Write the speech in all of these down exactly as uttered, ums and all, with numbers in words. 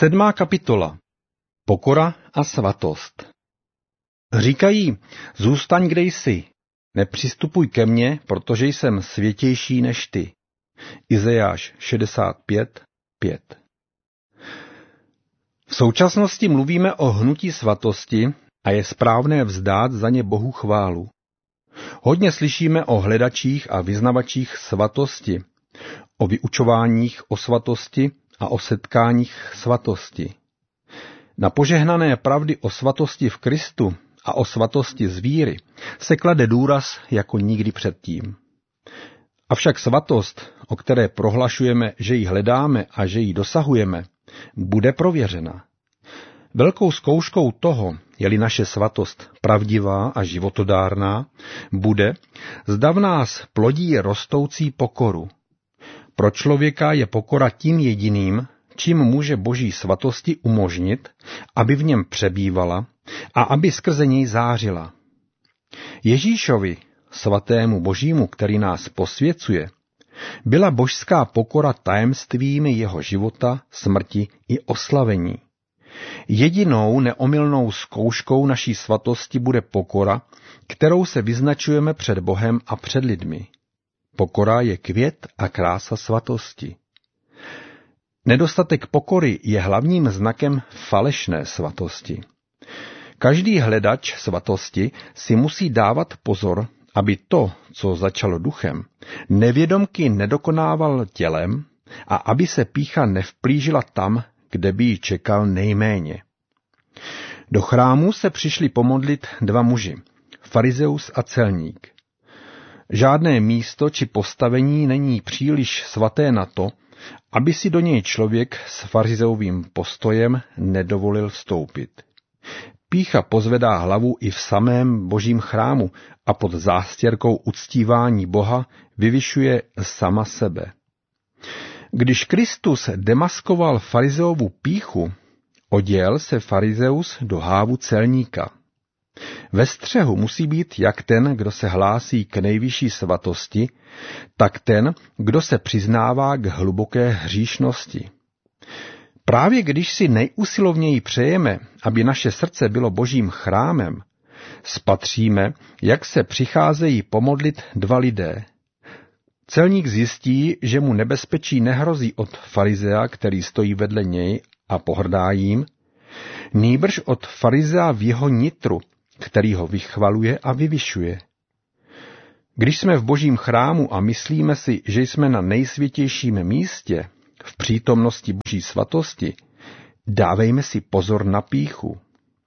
Sedmá kapitola. Pokora a svatost. Říkají, zůstaň, kde jsi, nepřistupuj ke mně, protože jsem světější než ty. Izajáš šedesát pět pět. V současnosti mluvíme o hnutí svatosti a je správné vzdát za ně Bohu chválu. Hodně slyšíme o hledačích a vyznavačích svatosti, o vyučováních o svatosti a o setkáních svatosti. Na požehnané pravdy o svatosti v Kristu a o svatosti z víry se klade důraz jako nikdy předtím. Avšak svatost, o které prohlašujeme, že ji hledáme a že ji dosahujeme, bude prověřena. Velkou zkouškou toho, je-li naše svatost pravdivá a životodárná, bude, zda v nás plodí rostoucí pokoru. Pro člověka je pokora tím jediným, čím může Boží svatosti umožnit, aby v něm přebývala a aby skrze něj zářila. Ježíšovi, svatému Božímu, který nás posvěcuje, byla božská pokora tajemstvími jeho života, smrti i oslavení. Jedinou neomylnou zkouškou naší svatosti bude pokora, kterou se vyznačujeme před Bohem a před lidmi. Pokora je květ a krása svatosti. Nedostatek pokory je hlavním znakem falešné svatosti. Každý hledač svatosti si musí dávat pozor, aby to, co začalo duchem, nevědomky nedokonával tělem a aby se pýcha nevplížila tam, kde by ji čekal nejméně. Do chrámu se přišli pomodlit dva muži, farizeus a celník. Žádné místo či postavení není příliš svaté na to, aby si do něj člověk s farizeovým postojem nedovolil vstoupit. Pýcha pozvedá hlavu i v samém Božím chrámu a pod zástěrkou uctívání Boha vyvyšuje sama sebe. Když Kristus demaskoval farizeovu pýchu, oděl se farizeus do hávu celníka. Ve střehu musí být jak ten, kdo se hlásí k nejvyšší svatosti, tak ten, kdo se přiznává k hluboké hříšnosti. Právě když si nejusilovněji přejeme, aby naše srdce bylo Božím chrámem, spatříme, jak se přicházejí pomodlit dva lidé. Celník zjistí, že mu nebezpečí nehrozí od farizea, který stojí vedle něj a pohrdá jím, nýbrž od farizea v jeho nitru, který ho vychvaluje a vyvyšuje. Když jsme v Božím chrámu a myslíme si, že jsme na nejsvětějším místě, v přítomnosti Boží svatosti, dávejme si pozor na pýchu.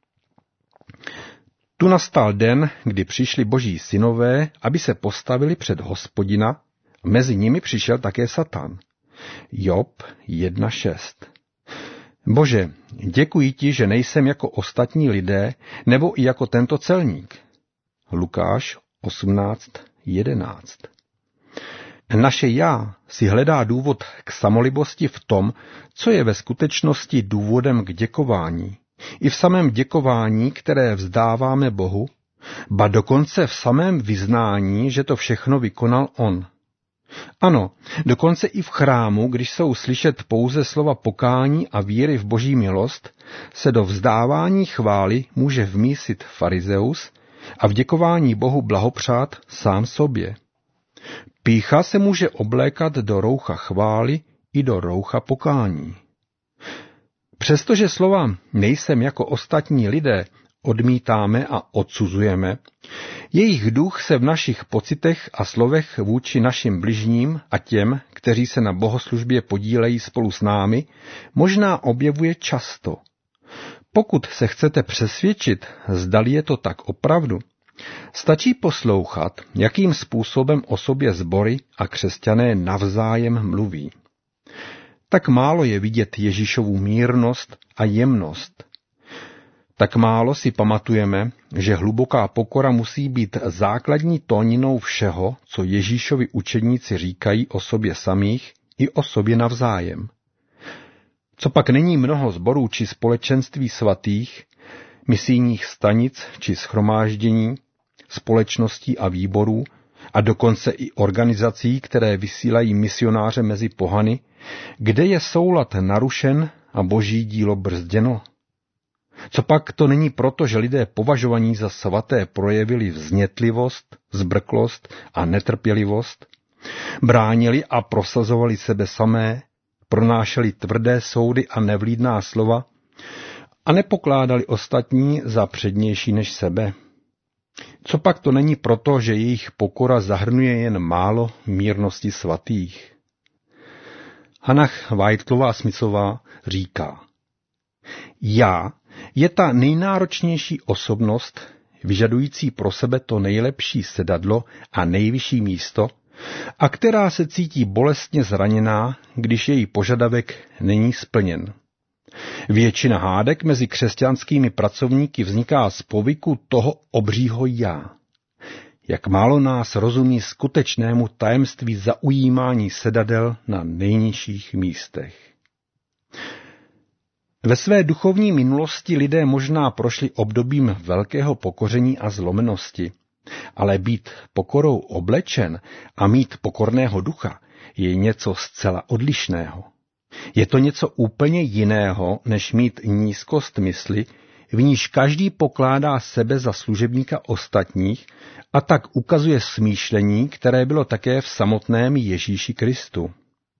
Tu nastal den, kdy přišli Boží synové, aby se postavili před Hospodina, mezi nimi přišel také Satan. Job jedna šest. Bože, děkuji ti, že nejsem jako ostatní lidé, nebo i jako tento celník. Lukáš osmnáct jedenáct. Naše já si hledá důvod k samolibosti v tom, co je ve skutečnosti důvodem k děkování. I v samém děkování, které vzdáváme Bohu, ba dokonce v samém vyznání, že to všechno vykonal on. Ano, dokonce i v chrámu, když jsou slyšet pouze slova pokání a víry v Boží milost, se do vzdávání chvály může vmísit farizeus a v děkování Bohu blahopřát sám sobě. Pýcha se může oblékat do roucha chvály i do roucha pokání. Přestože slova nejsem jako ostatní lidé odmítáme a odsuzujeme, jejich duch se v našich pocitech a slovech vůči našim bližním a těm, kteří se na bohoslužbě podílejí spolu s námi, možná objevuje často. Pokud se chcete přesvědčit, zdali je to tak opravdu, stačí poslouchat, jakým způsobem o sobě sbory a křesťané navzájem mluví. Tak málo je vidět Ježíšovu mírnost a jemnost. Tak málo si pamatujeme, že hluboká pokora musí být základní tóninou všeho, co Ježíšovi učedníci říkají o sobě samých i o sobě navzájem. Copak není mnoho sborů či společenství svatých, misijních stanic či shromáždění, společností a výborů a dokonce i organizací, které vysílají misionáře mezi pohany, kde je soulad narušen a boží dílo brzděno? Co pak to není proto, že lidé považovaní za svaté projevili vznětlivost, zbrklost a netrpělivost, bránili a prosazovali sebe samé, pronášeli tvrdé soudy a nevlídná slova a nepokládali ostatní za přednější než sebe? Co pak to není proto, že jejich pokora zahrnuje jen málo mírnosti svatých? Hannah Whitelová Smithová říká: Já je ta nejnáročnější osobnost, vyžadující pro sebe to nejlepší sedadlo a nejvyšší místo, a která se cítí bolestně zraněná, když její požadavek není splněn. Většina hádek mezi křesťanskými pracovníky vzniká z povyku toho obřího já. Jak málo nás rozumí skutečnému tajemství zaujímání sedadel na nejnižších místech. Ve své duchovní minulosti lidé možná prošli obdobím velkého pokoření a zlomenosti, ale být pokorou oblečen a mít pokorného ducha je něco zcela odlišného. Je to něco úplně jiného, než mít nízkost mysli, v níž každý pokládá sebe za služebníka ostatních a tak ukazuje smýšlení, které bylo také v samotném Ježíši Kristu.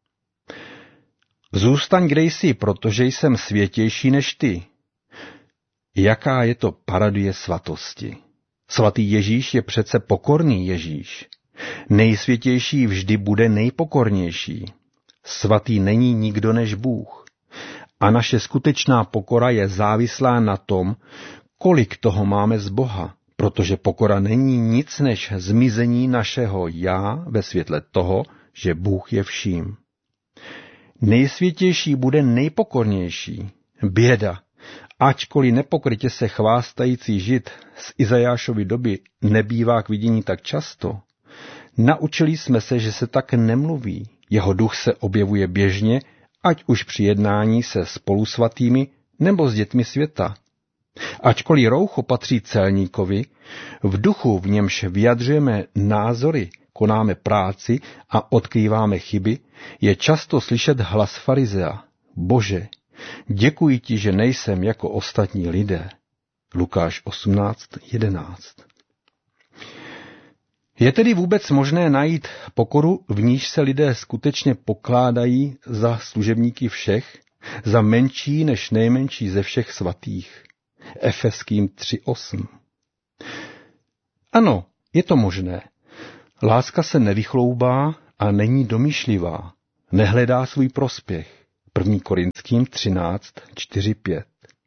Zůstaň kde jsi, protože jsem světější než ty. Jaká je to parodie svatosti? Svatý Ježíš je přece pokorný Ježíš. Nejsvětější vždy bude nejpokornější. Svatý není nikdo než Bůh. A naše skutečná pokora je závislá na tom, kolik toho máme z Boha, protože pokora není nic než zmizení našeho já ve světle toho, že Bůh je vším. Nejsvětější bude nejpokornější. Běda, ačkoliv nepokrytě se chvástající Žid z Izajášovy doby nebývá k vidění tak často, naučili jsme se, že se tak nemluví. Jeho duch se objevuje běžně, ať už při jednání se spolusvatými nebo s dětmi světa. Ačkoliv roucho patří celníkovi, v duchu, v němž vyjadřujeme názory, konáme práci a odkrýváme chyby, je často slyšet hlas farizea: Bože, děkuji ti, že nejsem jako ostatní lidé. Lukáš osmnáct jedenáct. Je tedy vůbec možné najít pokoru, v níž se lidé skutečně pokládají za služebníky všech, za menší než nejmenší ze všech svatých? Efeským tři osm. Ano, je to možné. Láska se nevychloubá a není domýšlivá, nehledá svůj prospěch. první Korinským třináct čtyři pět.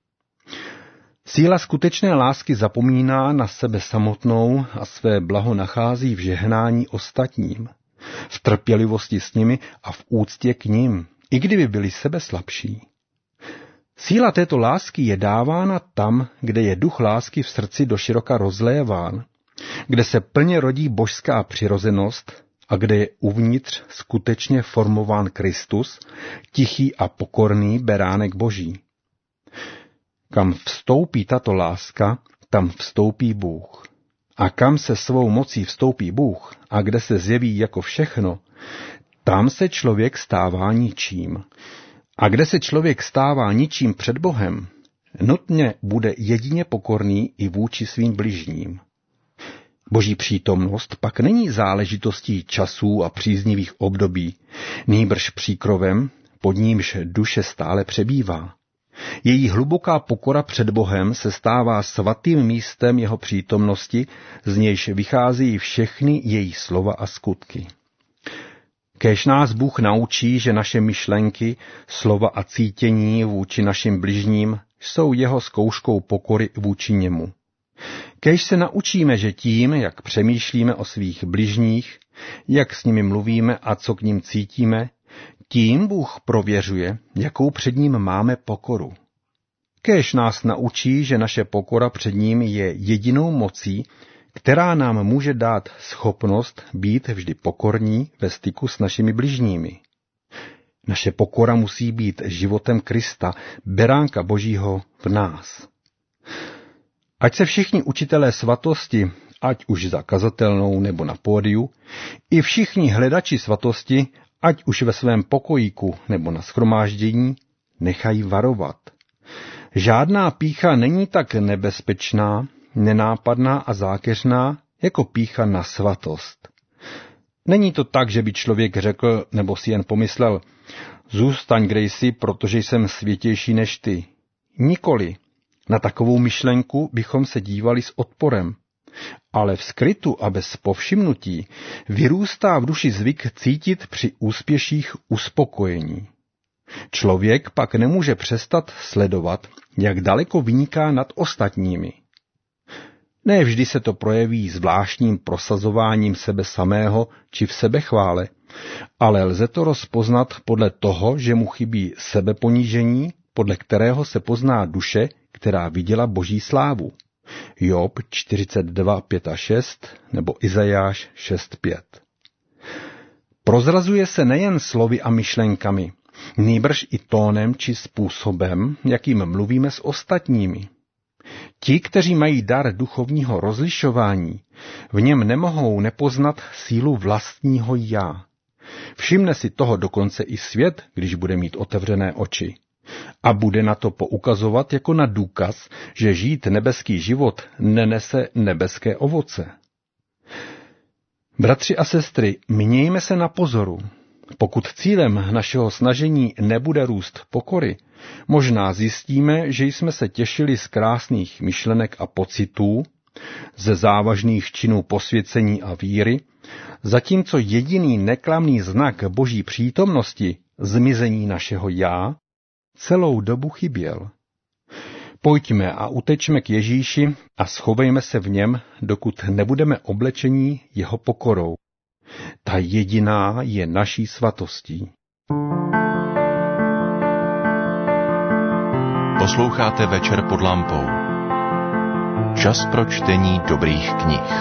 Síla skutečné lásky zapomíná na sebe samotnou a své blaho nachází v žehnání ostatním, v trpělivosti s nimi a v úctě k nim, i kdyby byli sebe slabší. Síla této lásky je dávána tam, kde je duch lásky v srdci doširoka rozléván, kde se plně rodí božská přirozenost a kde je uvnitř skutečně formován Kristus, tichý a pokorný beránek Boží. Kam vstoupí tato láska, tam vstoupí Bůh. A kam se svou mocí vstoupí Bůh a kde se zjeví jako všechno, tam se člověk stává ničím. A kde se člověk stává ničím před Bohem, nutně bude jedině pokorný i vůči svým bližním. Boží přítomnost pak není záležitostí časů a příznivých období, nýbrž příkrovem, pod nímž duše stále přebývá. Její hluboká pokora před Bohem se stává svatým místem jeho přítomnosti, z nějž vychází všechny její slova a skutky. Kéž nás Bůh naučí, že naše myšlenky, slova a cítění vůči našim bližním jsou jeho zkouškou pokory vůči němu. Kéž se naučíme, že tím, jak přemýšlíme o svých bližních, jak s nimi mluvíme a co k nim cítíme, tím Bůh prověřuje, jakou před ním máme pokoru. Kéž nás naučí, že naše pokora před ním je jedinou mocí, která nám může dát schopnost být vždy pokorní ve styku s našimi bližními. Naše pokora musí být životem Krista, beránka Božího v nás. Ať se všichni učitelé svatosti, ať už za kazatelnou nebo na pódiu, i všichni hledači svatosti, ať už ve svém pokojíku nebo na shromáždění, nechají varovat. Žádná pýcha není tak nebezpečná, nenápadná a zákeřná, jako pýcha na svatost. Není to tak, že by člověk řekl nebo si jen pomyslel, zůstaň, kde jsi, protože jsem světější než ty. Nikoli. Na takovou myšlenku bychom se dívali s odporem. Ale v skrytu a bez povšimnutí vyrůstá v duši zvyk cítit při úspěších uspokojení. Člověk pak nemůže přestat sledovat, jak daleko vyniká nad ostatními. Ne vždy se to projeví zvláštním prosazováním sebe samého či v sebechvále, ale lze to rozpoznat podle toho, že mu chybí sebeponížení, podle kterého se pozná duše, která viděla Boží slávu. Job čtyřicet dva, pět a šest nebo Izajáš šest, pět. Prozrazuje se nejen slovy a myšlenkami, nýbrž i tónem či způsobem, jakým mluvíme s ostatními. Ti, kteří mají dar duchovního rozlišování, v něm nemohou nepoznat sílu vlastního já. Všimne si toho dokonce i svět, když bude mít otevřené oči. A bude na to poukazovat jako na důkaz, že žít nebeský život nenese nebeské ovoce. Bratři a sestry, mějme se na pozoru. Pokud cílem našeho snažení nebude růst pokory, možná zjistíme, že jsme se těšili z krásných myšlenek a pocitů, ze závažných činů posvěcení a víry, zatímco jediný neklamný znak Boží přítomnosti, zmizení našeho já, celou dobu chyběl. Pojďme a utečme k Ježíši a schovejme se v něm, dokud nebudeme oblečení jeho pokorou. Ta jediná je naší svatostí. Posloucháte Večer pod lampou. Čas pro čtení dobrých knih.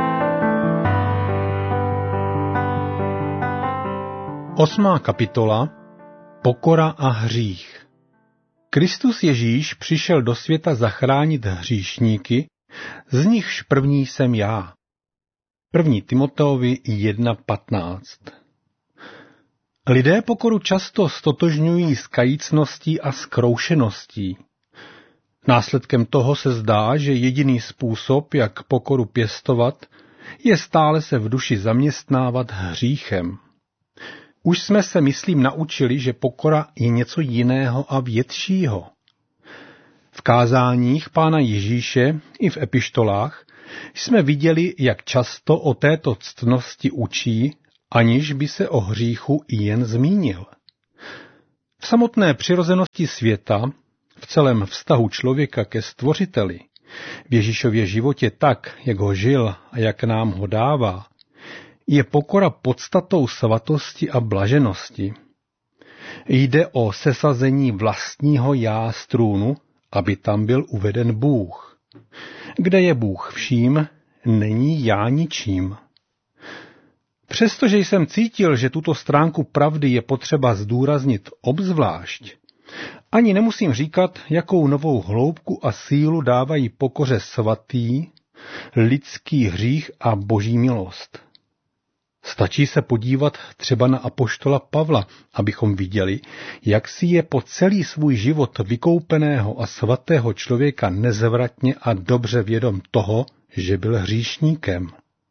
Osmá kapitola. Pokora a hřích. Kristus Ježíš přišel do světa zachránit hříšníky, z nichž první jsem já. První Timoteovi jedna patnáct. Lidé pokoru často stotožňují s kajícností a zkroušeností. Následkem toho se zdá, že jediný způsob, jak pokoru pěstovat, je stále se v duši zaměstnávat hříchem. Už jsme se, myslím, naučili, že pokora je něco jiného a většího. V kázáních Pána Ježíše i v epištolách jsme viděli, jak často o této ctnosti učí, aniž by se o hříchu i jen zmínil. V samotné přirozenosti světa, v celém vztahu člověka ke Stvořiteli, v Ježíšově životě tak, jak ho žil a jak nám ho dává, je pokora podstatou svatosti a blaženosti. Jde o sesazení vlastního já z trůnu, aby tam byl uveden Bůh. Kde je Bůh vším, není já ničím. Přestože jsem cítil, že tuto stránku pravdy je potřeba zdůraznit obzvlášť, ani nemusím říkat, jakou novou hloubku a sílu dávají pokoře svatý, lidský hřích a boží milost. Stačí se podívat třeba na apoštola Pavla, abychom viděli, jak si je po celý svůj život vykoupeného a svatého člověka nezvratně a dobře vědom toho, že byl hříšníkem.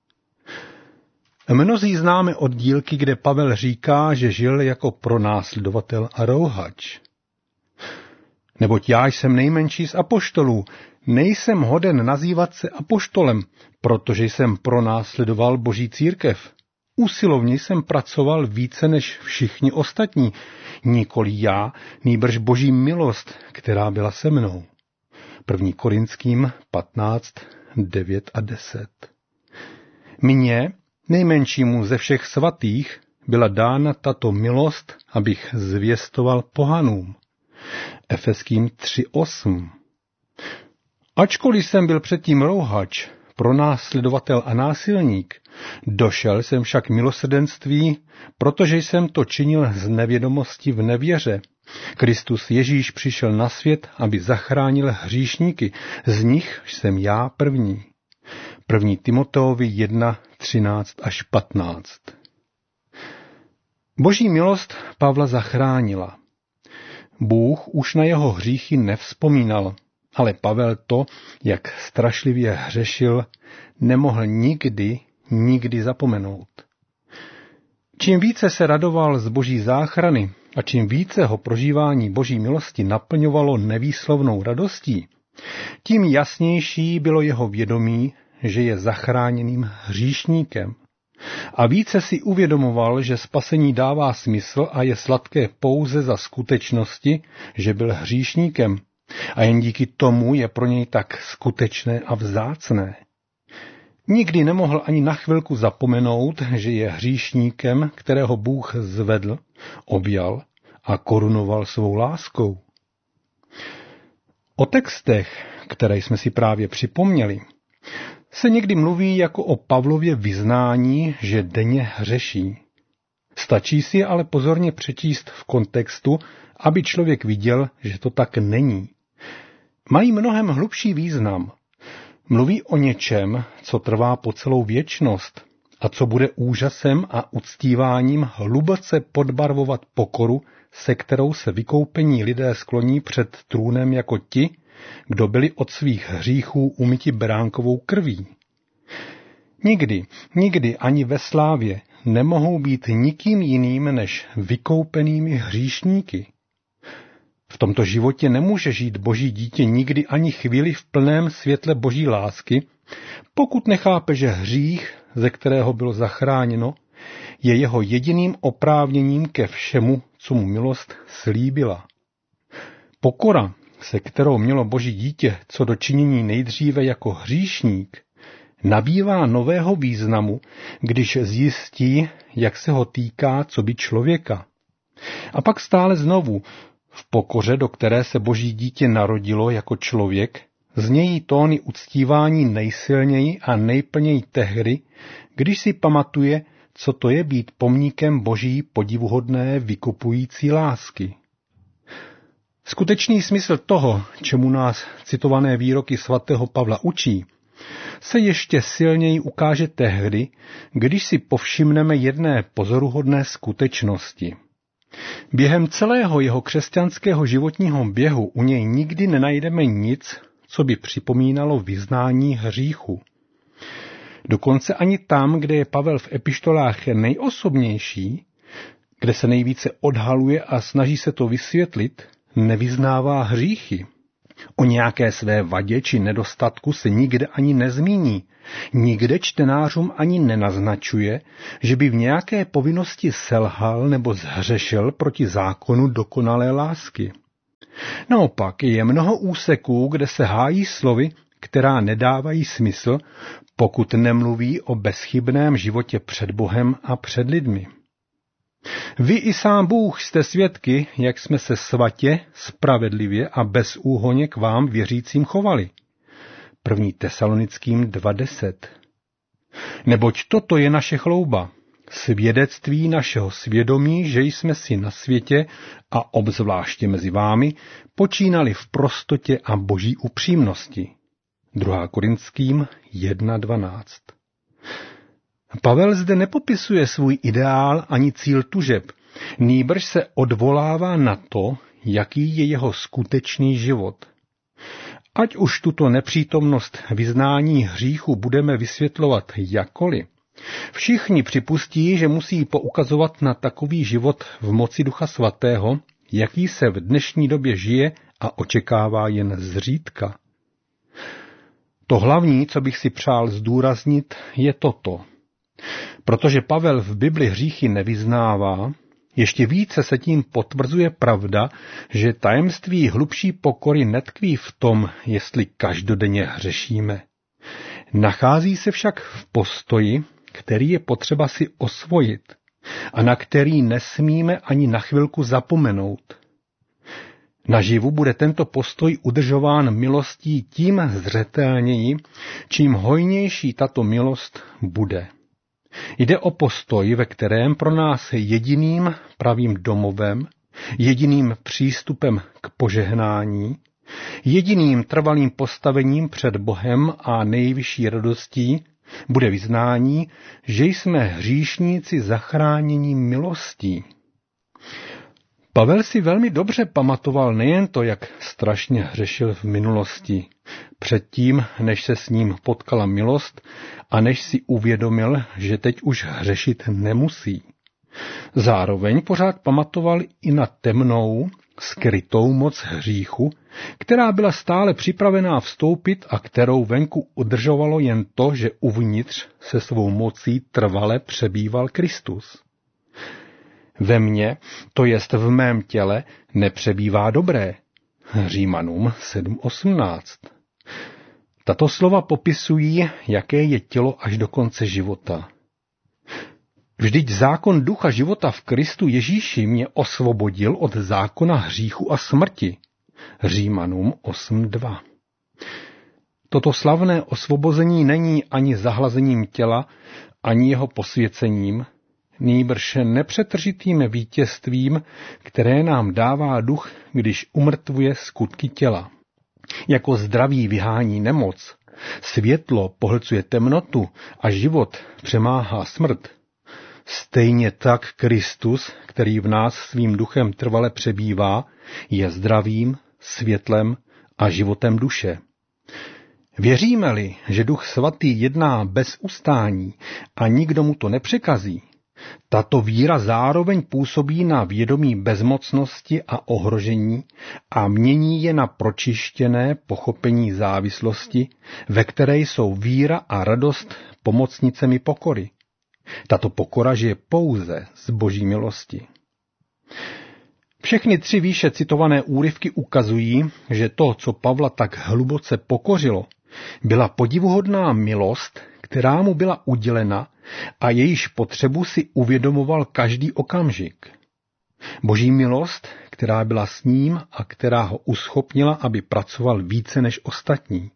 Mnozí známe oddílky, kde Pavel říká, že žil jako pronásledovatel a rouhač. Neboť já jsem nejmenší z apoštolů, nejsem hoden nazývat se apoštolem, protože jsem pronásledoval Boží církev. Usilovně jsem pracoval více než všichni ostatní, nikoli já, nýbrž Boží milost, která byla se mnou. první Korinským patnáct, devět a deset. Mně, nejmenšímu ze všech svatých, byla dána tato milost, abych zvěstoval pohanům. Efeským tři osm. Ačkoliv jsem byl předtím rouhač, pronásledovatel a násilník, došel jsem však milosrdenství, protože jsem to činil z nevědomosti v nevěře. Kristus Ježíš přišel na svět, aby zachránil hříšníky, z nich jsem já první. první Timoteovi jedna, třináct až patnáct. Boží milost Pavla zachránila. Bůh už na jeho hříchy nevzpomínal, ale Pavel to, jak strašlivě hřešil, nemohl nikdy, nikdy zapomenout. Čím více se radoval z boží záchrany a čím více ho prožívání boží milosti naplňovalo nevýslovnou radostí, tím jasnější bylo jeho vědomí, že je zachráněným hříšníkem. A více si uvědomoval, že spasení dává smysl a je sladké pouze za skutečnosti, že byl hříšníkem. A jen díky tomu je pro něj tak skutečné a vzácné. Nikdy nemohl ani na chvilku zapomenout, že je hříšníkem, kterého Bůh zvedl, objal a korunoval svou láskou. O textech, které jsme si právě připomněli, se někdy mluví jako o Pavlově vyznání, že denně hřeší. Stačí si ale pozorně přečíst v kontextu, aby člověk viděl, že to tak není. Mají mnohem hlubší význam. Mluví o něčem, co trvá po celou věčnost a co bude úžasem a uctíváním hluboce podbarvovat pokoru, se kterou se vykoupení lidé skloní před trůnem jako ti, kdo byli od svých hříchů umyti beránkovou krví. Nikdy, nikdy ani ve slávě nemohou být nikým jiným než vykoupenými hříšníky. V tomto životě nemůže žít boží dítě nikdy ani chvíli v plném světle boží lásky, pokud nechápe, že hřích, ze kterého bylo zachráněno, je jeho jediným oprávněním ke všemu, co mu milost slíbila. Pokora, se kterou mělo boží dítě co do činění nejdříve jako hříšník, nabývá nového významu, když zjistí, jak se ho týká coby člověka. A pak stále znovu, v pokoře, do které se boží dítě narodilo jako člověk, znějí tóny uctívání nejsilněji a nejplněji tehdy, když si pamatuje, co to je být pomníkem boží podivuhodné vykupující lásky. Skutečný smysl toho, čemu nás citované výroky svatého Pavla učí, se ještě silněji ukáže tehdy, když si povšimneme jedné pozoruhodné skutečnosti. Během celého jeho křesťanského životního běhu u něj nikdy nenajdeme nic, co by připomínalo vyznání hříchu. Dokonce ani tam, kde je Pavel v epištolách nejosobnější, kde se nejvíce odhaluje a snaží se to vysvětlit, nevyznává hříchy. O nějaké své vadě či nedostatku se nikde ani nezmíní. Nikde čtenářům ani nenaznačuje, že by v nějaké povinnosti selhal nebo zhřešil proti zákonu dokonalé lásky. Naopak je mnoho úseků, kde se hájí slovy, která nedávají smysl, pokud nemluví o bezchybném životě před Bohem a před lidmi. Vy i sám Bůh jste svědky, jak jsme se svatě, spravedlivě a bezúhonně k vám věřícím chovali. první Tesalonickým dva deset. Neboť toto je naše chlouba, svědectví našeho svědomí, že jsme si na světě a obzvláště mezi vámi počínali v prostotě a boží upřímnosti. druhá Korinským jedna dvanáct. Pavel zde nepopisuje svůj ideál ani cíl tužeb, nýbrž se odvolává na to, jaký je jeho skutečný život. Ať už tuto nepřítomnost vyznání hříchu budeme vysvětlovat jakkoliv, všichni připustí, že musí poukazovat na takový život v moci Ducha Svatého, jaký se v dnešní době žije a očekává jen zřídka. To hlavní, co bych si přál zdůraznit, je toto. Protože Pavel v Bibli hříchy nevyznává, ještě více se tím potvrzuje pravda, že tajemství hlubší pokory netkví v tom, jestli každodenně hřešíme. Nachází se však v postoji, který je potřeba si osvojit a na který nesmíme ani na chvilku zapomenout. Naživu bude tento postoj udržován milostí tím zřetelněji, čím hojnější tato milost bude. Jde o postoj, ve kterém pro nás jediným pravým domovem, jediným přístupem k požehnání, jediným trvalým postavením před Bohem a nejvyšší radostí bude vyznání, že jsme hříšníci zachránění milostí. Pavel si velmi dobře pamatoval nejen to, jak strašně hřešil v minulosti, předtím, než se s ním potkala milost a než si uvědomil, že teď už hřešit nemusí. Zároveň pořád pamatoval i na temnou, skrytou moc hříchu, která byla stále připravená vstoupit a kterou venku udržovalo jen to, že uvnitř se svou mocí trvale přebýval Kristus. Ve mně, to jest v mém těle, nepřebývá dobré. Římanům sedm osmnáct. Tato slova popisují, jaké je tělo až do konce života. Vždyť zákon ducha života v Kristu Ježíši mě osvobodil od zákona hříchu a smrti. Římanům osm dva. Toto slavné osvobození není ani zahlazením těla, ani jeho posvěcením, nýbrž nepřetržitým vítězstvím, které nám dává duch, když umrtvuje skutky těla. Jako zdraví vyhání nemoc, světlo pohlcuje temnotu a život přemáhá smrt, stejně tak Kristus, který v nás svým duchem trvale přebývá, je zdravím, světlem a životem duše. Věříme-li, že Duch Svatý jedná bez ustání a nikdo mu to nepřekazí, tato víra zároveň působí na vědomí bezmocnosti a ohrožení a mění je na pročištěné pochopení závislosti, ve které jsou víra a radost pomocnicemi pokory. Tato pokora žije pouze z Boží milosti. Všechny tři výše citované úryvky ukazují, že to, co Pavla tak hluboce pokořilo, byla podivuhodná milost, která mu byla udělena a jejíž potřebu si uvědomoval každý okamžik. Boží milost, která byla s ním a která ho uschopnila, aby pracoval více než ostatní.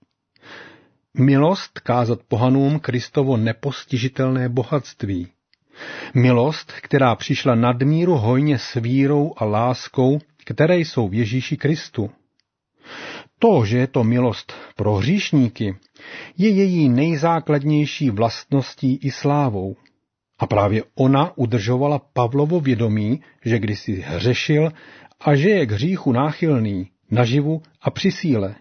Milost kázat pohanům Kristovo nepostižitelné bohatství. Milost, která přišla nadmíru hojně s vírou a láskou, které jsou v Ježíši Kristu. To, že je to milost pro hříšníky, je její nejzákladnější vlastností i slávou. A právě ona udržovala Pavlovo vědomí, že kdysi hřešil a že je k hříchu náchylný, naživu a při síle.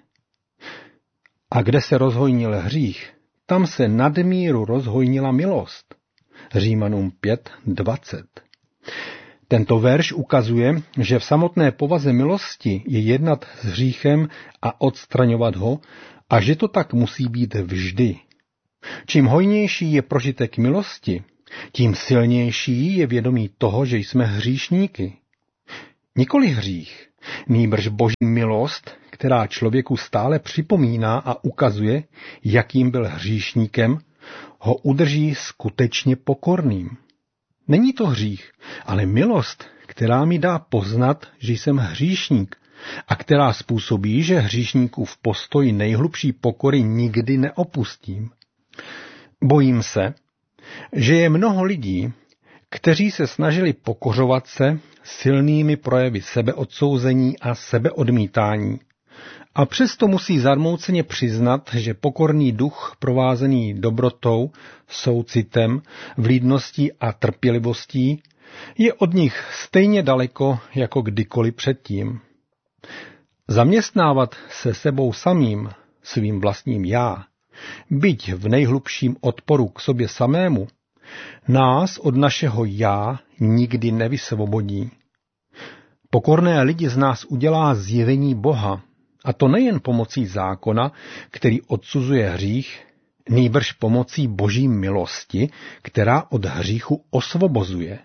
A kde se rozhojnil hřích, tam se nadmíru rozhojnila milost. Římanům pět dvacet. Tento verš ukazuje, že v samotné povaze milosti je jednat s hříchem a odstraňovat ho a že to tak musí být vždy. Čím hojnější je prožitek milosti, tím silnější je vědomí toho, že jsme hříšníky. Nikoli hřích, nýbrž Boží milost, která člověku stále připomíná a ukazuje, jakým byl hříšníkem, ho udrží skutečně pokorným. Není to hřích, ale milost, která mi dá poznat, že jsem hříšník a která způsobí, že hříšníkův postoj nejhlubší pokory nikdy neopustím. Bojím se, že je mnoho lidí, kteří se snažili pokořovat se silnými projevy sebeodsouzení a sebeodmítání. A přesto musí zarmouceně přiznat, že pokorný duch, provázený dobrotou, soucitem, vlídností a trpělivostí, je od nich stejně daleko jako kdykoliv předtím. Zaměstnávat se sebou samým, svým vlastním já, byť v nejhlubším odporu k sobě samému, nás od našeho já nikdy nevysvobodí. Pokorné lidi z nás udělá zjevení Boha, a to nejen pomocí zákona, který odsuzuje hřích, nýbrž pomocí Boží milosti, která od hříchu osvobozuje.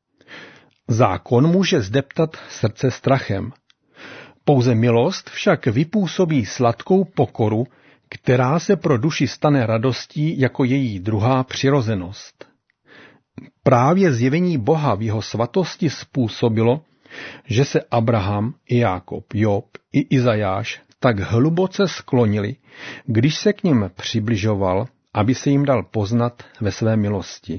Zákon může zdeptat srdce strachem. Pouze milost však vypůsobí sladkou pokoru, která se pro duši stane radostí jako její druhá přirozenost. Právě zjevení Boha v jeho svatosti způsobilo, že se Abraham, i Jákob, Job i Izajáš tak hluboce sklonili, když se k nim přibližoval, aby se jim dal poznat ve své milosti.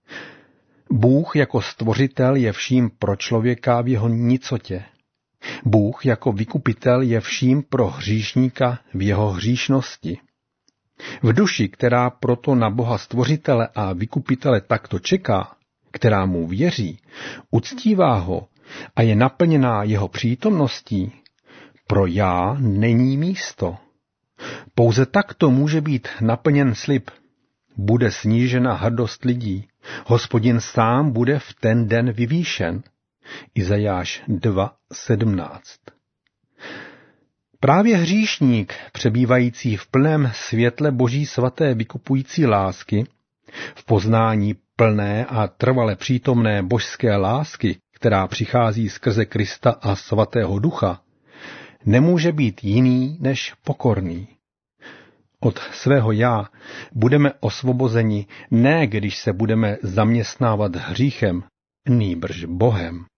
Bůh jako stvořitel je vším pro člověka v jeho nicotě. Bůh jako vykupitel je vším pro hříšníka v jeho hříšnosti. V duši, která proto na Boha stvořitele a vykupitele takto čeká, která mu věří, uctívá ho a je naplněná jeho přítomností, pro já není místo. Pouze takto může být naplněn slib. Bude snížena hrdost lidí. Hospodin sám bude v ten den vyvýšen. Izajáš dva sedmnáct. Právě hříšník, přebývající v plném světle Boží svaté vykupující lásky, v poznání plné a trvale přítomné božské lásky, která přichází skrze Krista a svatého Ducha, nemůže být jiný než pokorný. Od svého já budeme osvobozeni ne když se budeme zaměstnávat hříchem, nýbrž Bohem.